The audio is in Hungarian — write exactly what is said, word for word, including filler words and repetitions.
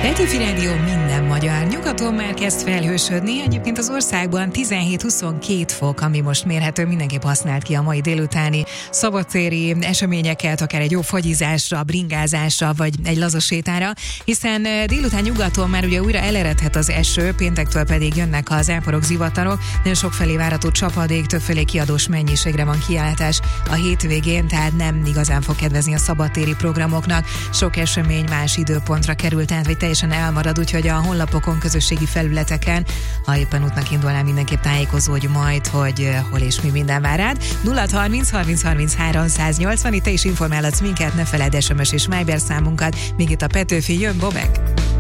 Petőfi Rádió, minden magyar. Nyugaton már kezd felhősödni, egyébként az országban tizenhét-huszonkettő fok, ami most mérhető, mindenképp használt ki a mai délutáni szabadtéri eseményeket, akár egy jó fagyizásra, bringázásra, vagy egy laza sétára, hiszen délután nyugaton már ugye újra eleredhet az eső, péntektől pedig jönnek az záporok, zivatarok, nagyon sokfelé várható csapadék, többfelé kiadós mennyiségre van kiállítás a hétvégén, tehát nem igazán fog kedvezni a szabadtéri programoknak. Sok esemény más időpontra került át, vagy teljesen elmarad, úgyhogy a honlapokon, közösségi felületeken, ha éppen útnak indulnál, mindenképp tájékozódj majd, hogy hol és mi minden vár rád. nulla harminc harminc harminchárom száznyolcvan, itt te is informálhatsz minket, ne feledd es em es és Viber számunkat, még itt a Petőfi, jön Bobek.